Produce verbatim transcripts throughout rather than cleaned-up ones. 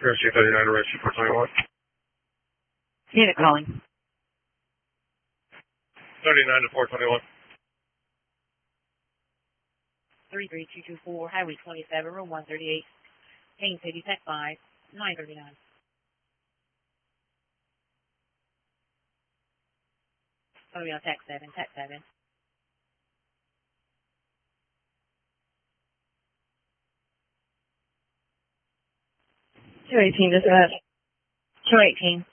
Rescue thirty-nine to Rescue four twenty-one. Unit calling. thirty-nine to four twenty-one. three three two two four, Highway twenty-seven, room one thirty-eight, Haines City, Tech five, nine thirty-nine. Oh, yeah, Tech seven, Tech seven. two eighteen, dispatch. two eighteen.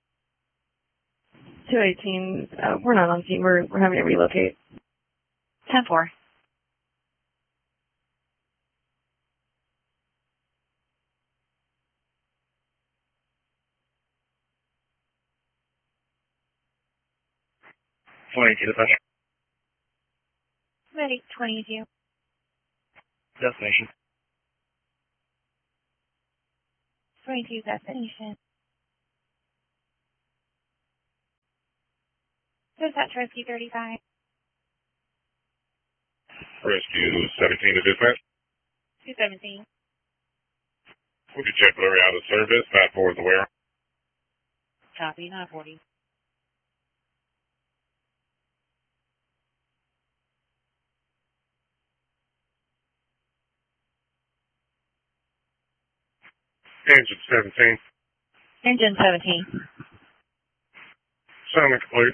two eighteen, uh, we're not on scene. We're, we're having to relocate. ten four. twenty-two, dispatch. Ready, twenty-two. Destination. twenty-two, destination. Dispatch Rescue thirty-five. Rescue seventeen to dispatch. two seventeen. Would you check delivery out of service? Fast forward the where? Copy, nine forty. Engine seventeen. Engine seventeen. Sound complete.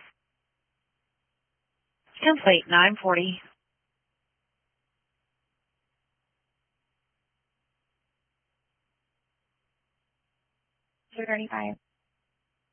Complete, nine forty. two thirty-five.